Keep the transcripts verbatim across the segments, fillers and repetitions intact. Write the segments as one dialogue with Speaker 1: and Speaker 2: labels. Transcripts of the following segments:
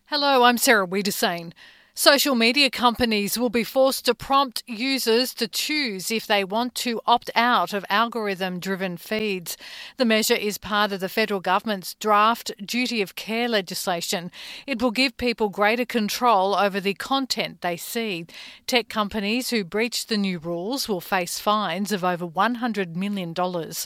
Speaker 1: Hello, I'm Sarah Wiedersane. Social media companies will be forced to prompt users to choose if they want to opt out of algorithm-driven feeds. The measure is part of the federal government's draft duty of care legislation. It will give people greater control over the content they see. Tech companies who breach the new rules will face fines of over one hundred million dollars.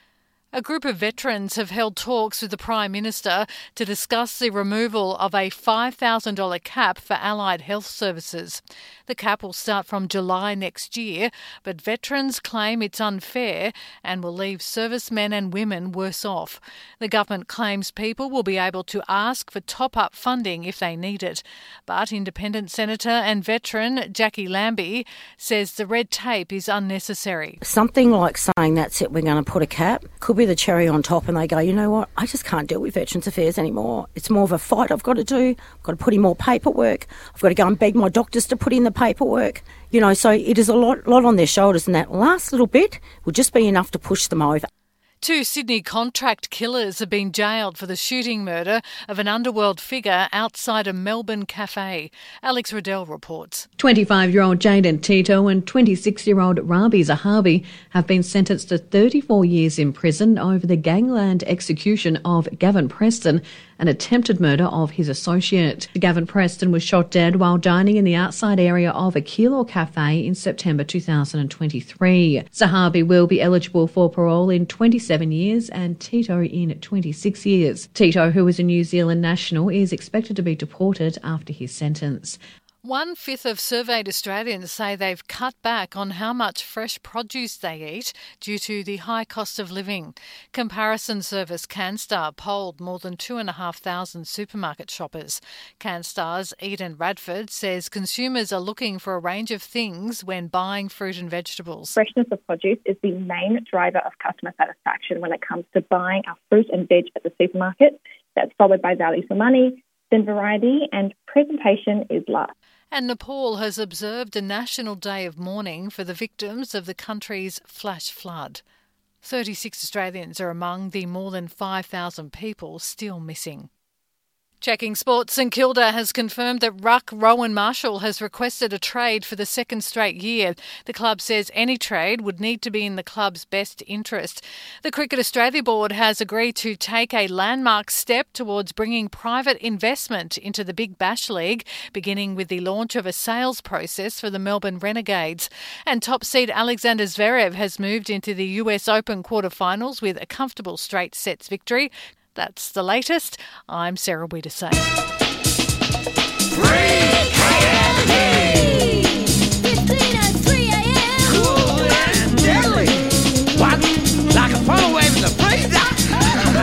Speaker 1: A group of veterans have held talks with the Prime Minister to discuss the removal of a five thousand dollars cap for allied health services. The cap will start from July next year, but veterans claim it's unfair and will leave servicemen and women worse off. The government claims people will be able to ask for top-up funding if they need it. But Independent Senator and veteran Jackie Lambie says the red tape is unnecessary.
Speaker 2: Something like saying that's it, we're going to put a cap, could be the cherry on top, and they go, you know what, I just can't deal with Veterans Affairs anymore. It's more of a fight I've got to do. I've got to put in more paperwork. I've got to go and beg my doctors to put in the paperwork. You know, so it is a lot, lot on their shoulders, and that last little bit will just be enough to push them over.
Speaker 1: Two Sydney contract killers have been jailed for the shooting murder of an underworld figure outside a Melbourne cafe. Alex Riddell reports.
Speaker 3: twenty-five-year-old Jaden Tito and twenty-six-year-old Rabi Zahabi have been sentenced to thirty-four years in prison over the gangland execution of Gavin Preston, an attempted murder of his associate. Gavin Preston was shot dead while dining in the outside area of a Keilor cafe in September two thousand twenty-three. Zahabi will be eligible for parole in twenty-seven years and Tito in twenty-six years. Tito, who is a New Zealand national, is expected to be deported after his sentence.
Speaker 1: One-fifth of surveyed Australians say they've cut back on how much fresh produce they eat due to the high cost of living. Comparison service Canstar polled more than two thousand five hundred supermarket shoppers. Canstar's Eden Radford says consumers are looking for a range of things when buying fruit and vegetables.
Speaker 4: Freshness of produce is the main driver of customer satisfaction when it comes to buying our fruit and veg at the supermarket. That's followed by value for money, then variety, and presentation is last.
Speaker 1: And Nepal has observed a national day of mourning for the victims of the country's flash flood. thirty-six Australians are among the more than five thousand people still missing. Checking sports, St Kilda has confirmed that ruck Rowan Marshall has requested a trade for the second straight year. The club says any trade would need to be in the club's best interest. The Cricket Australia Board has agreed to take a landmark step towards bringing private investment into the Big Bash League, beginning with the launch of a sales process for the Melbourne Renegades. And top seed Alexander Zverev has moved into the U S Open quarterfinals with a comfortable straight sets victory. That's the latest. I'm Sarah Wiedersane.